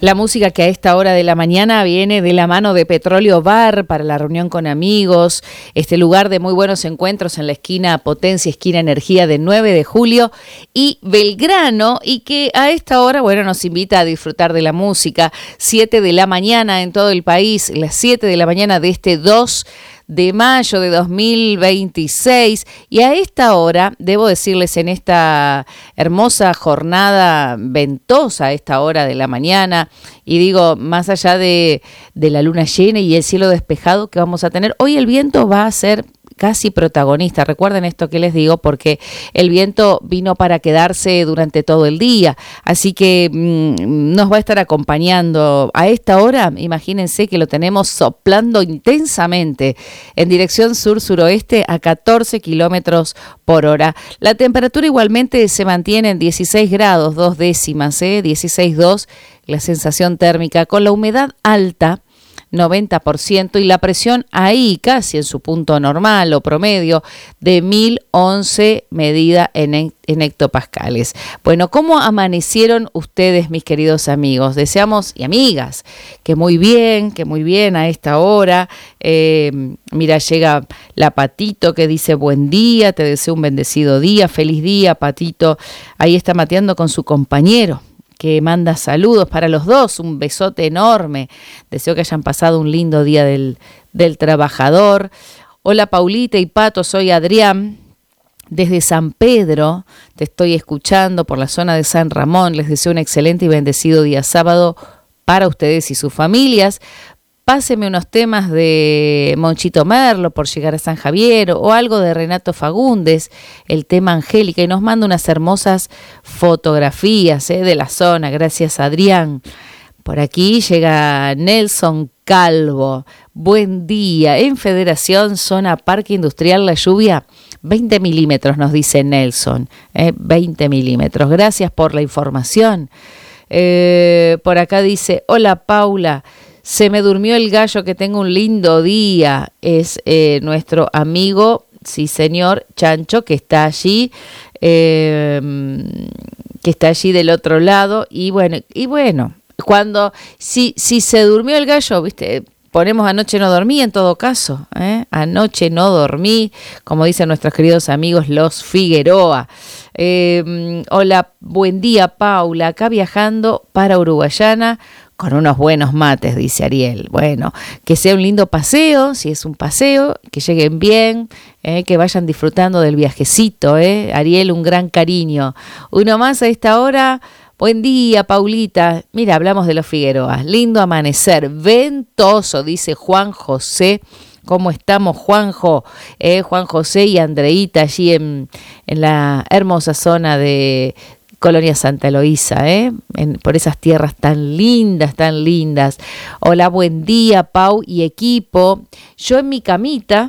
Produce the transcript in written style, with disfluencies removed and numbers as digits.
La música que a esta hora de la mañana viene de la mano de Petróleo Bar para la reunión con amigos, este lugar de muy buenos encuentros en la esquina Potencia, esquina Energía de 9 de julio y Belgrano, y que a esta hora, bueno, nos invita a disfrutar de la música. 7 de la mañana en todo el país, las 7 de la mañana de este 2 de mayo de 2026, y a esta hora, debo decirles, en esta hermosa jornada ventosa a esta hora de la mañana, y digo, más allá de la luna llena y el cielo despejado que vamos a tener, hoy el viento va a ser casi protagonista. Recuerden esto que les digo, porque el viento vino para quedarse durante todo el día, así que nos va a estar acompañando a esta hora. Imagínense que lo tenemos soplando intensamente en dirección sur-suroeste a 14 kilómetros por hora. La temperatura igualmente se mantiene en 16 grados, 2 décimas, 16,2 la sensación térmica, con la humedad alta, 90%, y la presión ahí casi en su punto normal o promedio de 1011 medida en hectopascales. Bueno, ¿cómo amanecieron ustedes, mis queridos amigos? Deseamos, y amigas, que muy bien a esta hora. Mira, llega la Patito que dice buen día, te deseo un bendecido día, feliz día, Patito. Ahí está mateando con su compañero, que manda saludos para los dos, un besote enorme. Deseo que hayan pasado un lindo día del trabajador. Hola Paulita y Pato, soy Adrián, desde San Pedro, te estoy escuchando por la zona de San Ramón. Les deseo un excelente y bendecido día sábado para ustedes y sus familias. Páseme unos temas de Monchito Merlo por llegar a San Javier, o algo de Renato Fagundes, el tema Angélica, y nos manda unas hermosas fotografías de la zona. Gracias, Adrián. Por aquí llega Nelson Calvo. Buen día. En Federación, zona Parque Industrial, la lluvia 20 milímetros, nos dice Nelson. 20 milímetros. Gracias por la información. Por acá dice, hola Paula, se me durmió el gallo, que tenga un lindo día. Es nuestro amigo, sí señor, Chancho, que está allí, del otro lado. Y bueno, cuando si se durmió el gallo, viste, ponemos anoche no dormí en todo caso, anoche no dormí, como dicen nuestros queridos amigos los Figueroa. Hola, buen día Paula, acá viajando para Uruguayana con unos buenos mates, dice Ariel. Bueno, que sea un lindo paseo, si es un paseo, que lleguen bien, que vayan disfrutando del viajecito, Ariel, un gran cariño. Uno más a esta hora. Buen día, Paulita. Mira, hablamos de los Figueroas. Lindo amanecer, ventoso, dice Juan José. ¿Cómo estamos, Juanjo? Juan José y Andreita allí en la hermosa zona de Colonia Santa Eloísa, por esas tierras tan lindas, tan lindas. Hola, buen día, Pau y equipo. Yo en mi camita,